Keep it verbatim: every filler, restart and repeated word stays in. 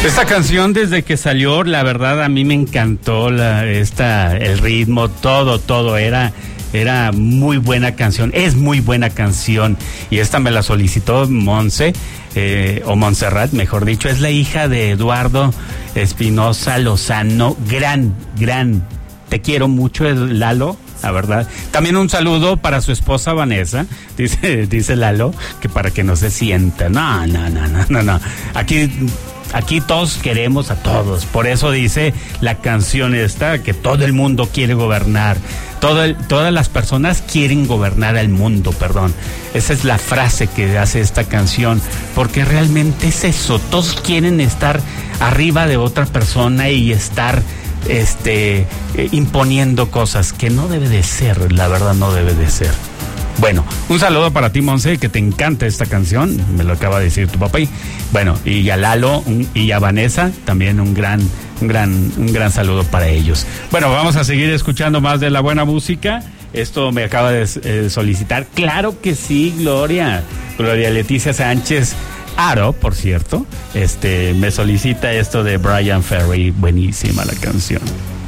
Esta canción desde que salió, la verdad a mí me encantó la, esta, el ritmo, todo, todo, era, era muy buena canción, es muy buena canción, y esta me la solicitó Monse, eh, o Montserrat, mejor dicho, es la hija de Eduardo Espinosa Lozano, gran, gran, te quiero mucho, Lalo. La verdad. También un saludo para su esposa Vanessa, dice, dice Lalo, que para que no se sienta. No, no, no, no, no, no. Aquí, aquí todos queremos a todos. Por eso dice la canción esta, que todo el mundo quiere gobernar. Todo el, todas las personas quieren gobernar al mundo, perdón. Esa es la frase que hace esta canción, porque realmente es eso. Todos quieren estar arriba de otra persona y estar este eh, imponiendo cosas que no debe de ser, la verdad no debe de ser. Bueno, un saludo para ti, Monse, que te encanta esta canción, me lo acaba de decir tu papá. Y, bueno, y a Lalo un, y a Vanessa también un gran, un gran, un gran saludo para ellos. Bueno, vamos a seguir escuchando más de la buena música. Esto me acaba de eh, solicitar. Claro que sí, Gloria. Gloria Leticia Sánchez Aro, por cierto, este, me solicita esto de Brian Ferry, buenísima la canción.